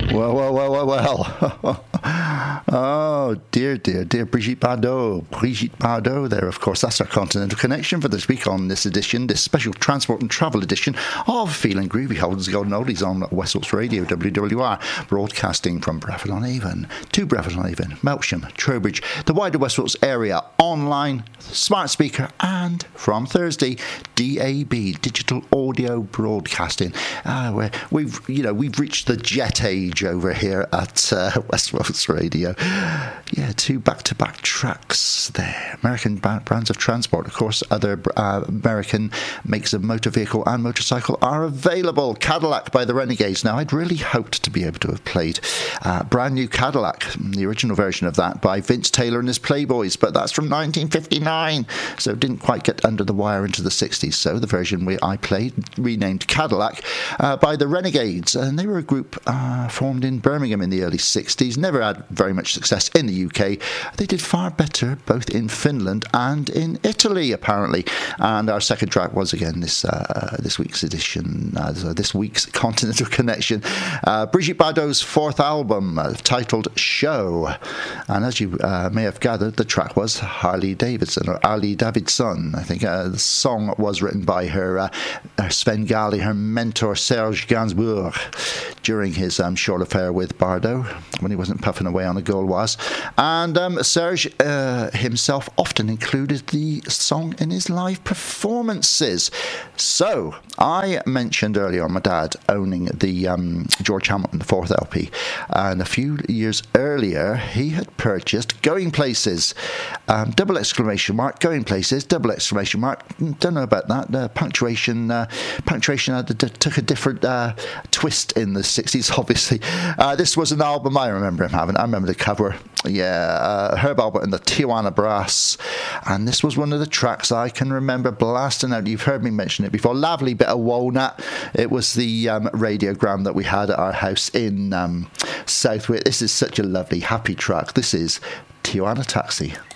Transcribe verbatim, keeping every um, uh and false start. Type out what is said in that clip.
Well, well, well, well, well. Oh, dear, dear, dear. Brigitte Bardot. Brigitte Bardot there, of course. That's our Continental Connection for this week on this edition, this special transport and travel edition of Feeling Groovy, Holden's Golden Oldies on Westwatch Radio, W W R, broadcasting from Brefford-on-Avon to Brefford-on-Avon, Melksham, Trowbridge, the wider Westwatch area, online, smart speaker, and from Thursday, D A B, digital audio broadcasting. Uh, where we've, you know, we've reached the jet age over here at uh, Westwatch Radio. Yeah, two back-to-back tracks there. American brands of transport, of course. Other uh, American makes of motor vehicle and motorcycle are available. Cadillac by the Renegades. Now, I'd really hoped to be able to have played uh, Brand New Cadillac, the original version of that by Vince Taylor and his Playboys, but that's from nineteen fifty-nine, so it didn't quite get under the wire into the sixties. So the version we I played, renamed Cadillac, uh, by the Renegades, and they were a group uh, formed in Birmingham in the early sixties. Never had very much success in the U K. They did far better both in Finland and in Italy, apparently. And our second track was again this uh, this week's edition, uh, this week's Continental Connection, uh, Brigitte Bardot's fourth album, uh, titled Show. And as you uh, may have gathered, the track was Harley Davidson, or Ali Davidson. I think uh, the song was written by her, uh, her Svengali, her mentor Serge Gainsbourg, during his um, short affair with Bardot, when he wasn't puffing away on the Gauloise. And um, Serge uh, himself often included the song in his live performances. So, I mentioned earlier on my dad owning the um, George Hamilton fourth L P, and a few years earlier he had purchased Going Places, um, double exclamation mark, Going Places, double exclamation mark. Don't know about that. Uh, punctuation, uh, punctuation uh, d- took a different uh, twist in the sixties, obviously. Uh, this was an album I remember him having. I remember the cover. Yeah, uh, Herb Alpert and the Tijuana Brass, and this was one of the tracks I can remember blasting out. You've heard me mention it before. Lovely bit of walnut. It was the um, radiogram that we had at our house in um, Southwick. This is such a lovely, happy track. This is Tijuana Taxi.